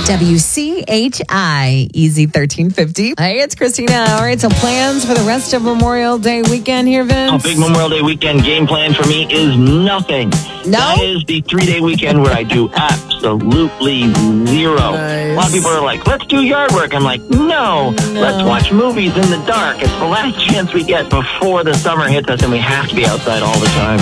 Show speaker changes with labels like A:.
A: WCHI, Easy 1350. Hey, it's Christina. All right, so plans for the rest of Memorial Day weekend here, Vince?
B: Big Memorial Day weekend game plan for me is nothing.
A: No?
B: That is the 3-day weekend where I do absolutely zero.
A: Nice.
B: A lot of people are like, let's do yard work. I'm like, no, let's watch movies in the dark. It's the last chance we get before the summer hits us and we have to be outside all the time.